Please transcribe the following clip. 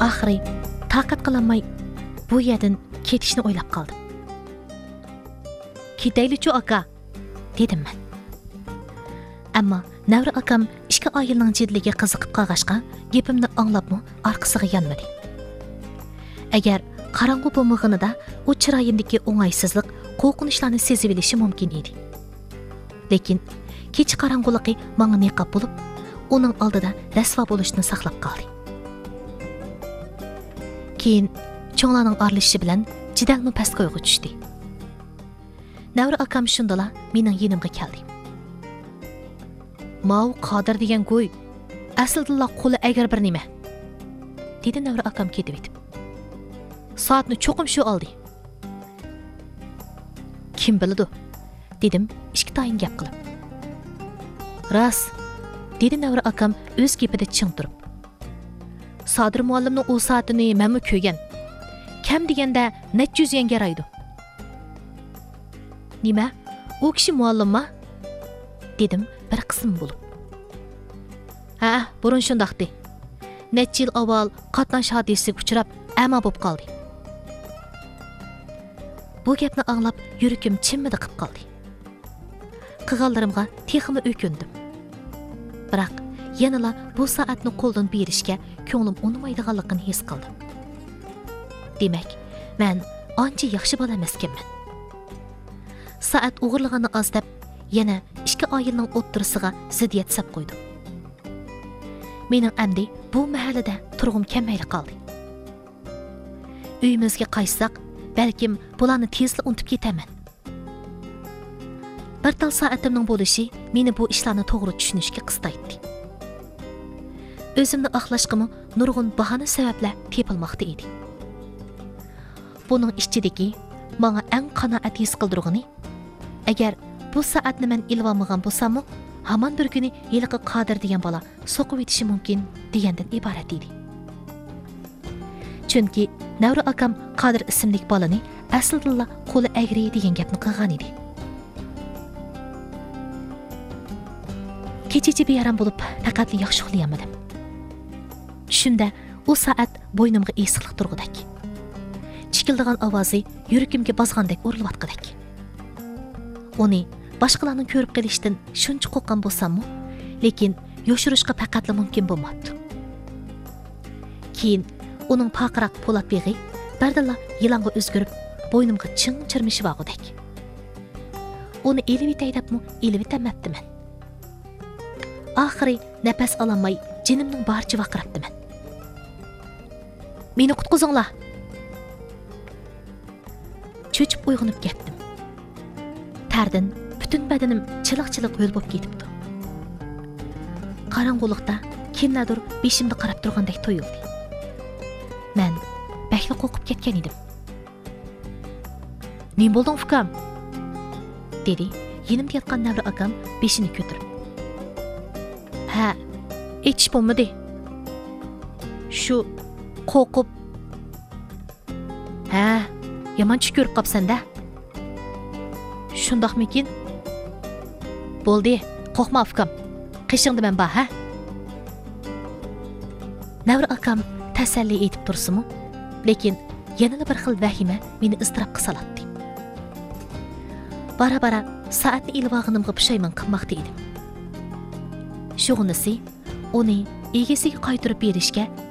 Oxiri taqat qilolmay bu yerdan ketishni o'ylab qoldim. Ketayli-chu aka, dedim men. Ammo Navra akam ishga oyilning jiddiligiga qiziqib qolg'ashqa, gapimni anglabmi orqasiga yanmadi. Agar qorong'u bo'lmag'inida u chiroyimdagi o'ng'aysizlik, qo'rqinchlarni sezib olishi mumkin edi. Lekin kech qorong'uligi menga niqob bo'lib, uning oldida rasvo bo'lishni saqlab qoldi. Keyin cho'nglarning aralishishi bilan jidalmi pastga o'yga tushdi. Navra akam shundala mening yonimga keldi. Mau Qodir degan go'y, aslida qo'li agar bir nima, dedi Navra akam ketib etib. Soatni cho'qim shu oldi. Kim biladi? Dedim ishki tayin gap qilib. Ras, dedi Navra akam o'z gapida ching turib. Sodir muallimning u soatini menmi ko'rgan. Kam deganda necha yuz yen garaydi. Nima? U kishi muallimmi? Dedim bir qism bo'lib. Ha, burun shundaqdi. Necha yil avval qatnash hodisasiga uchrab, ama bo'lib qoldi. Bu gapni anglab yuragim chimmidi qilib qoldi. Qilganlarimga texmi o'kindim. Biroq yanala bu soatni qo'ldan berishga ko'nglim unmaydiganligini his qildim. Demak, men ancha yaxshi bola emaskanman. Soat o'g'irlig'ini ozdab, yana 2 oyilning o'ttirisiga ziddiyat sab qo'ydim. Mening amdi bu mahallada turg'im kelmayli qoldi. Uyimizga qaytsak, balkim bularni tezla unutib ketaman. Bir tal soatimning bo'lishi meni bu ishlarni to'g'ri tushunishga qistaydi. O'zimni oqlashqimi nurg'un bahona sabablar tepilmoqda edi. Buning ichidagi menga eng qanoat his qildirg'ini, agar bu soatni men ilib olmagan bo'lsam, hamon bir kuni yiliqi Qodir degan bola so'qib etishi mumkin degandan iborat edi. Chunki Navra akam Qodir ismli bolani aslida qo'li agri degan gapni qilgan edi. Kechichi beyaram bo'lib, faqatli yaxshi uxlayolmadim. Shunda u soat bo'ynimga esiqlik turg'udak. Chikildigan ovozi yuragimga bosgandek urilib Uni boshqalarning ko'rib qilishdan shuncha qo'rqqan bo'lsam-mu, lekin yoshirishga faqatli mumkin bo'lmadi. Keyin uning paqiraq po'lat beg'i bardalla yilonga o'zgarib, bo'ynimga ching chirmishi vaqodak. Uni elib etaydapmi, elib etamabdiman. Oxiri nafas ololmay jinimning barcha vaqirabdiman. Meni qutqizinglar. Cho'chib uyg'onib ketdim. Tardan butun badanim chiliq-chiliq yo'l bo'lib ketibdi. Qorong'ulikda kimlardir beshimda qarab turgandek tuyuldi. Men bakli qo'rqib ketgan edim. "Nim bo'lding, ukam?" dedi yonimda yotgan Navra akam beshini ko'tarib. "Ha, aytish bo'lmadi. Shu qo'rqib. Ha, yomon tush ko'rib qopsan-da. Shundoqmikin? Bo'ldi, qo'rqma ukam. Qishingda men bor, ha?" Navra akam tasalli etib tursimu, lekin yana bir xil vahima meni iztirobga solatdi. Bara-bara soatni ilvog'inimga pushaymon qilmoqda edim. Shug'unisi, uni egasiga qaytarib berishga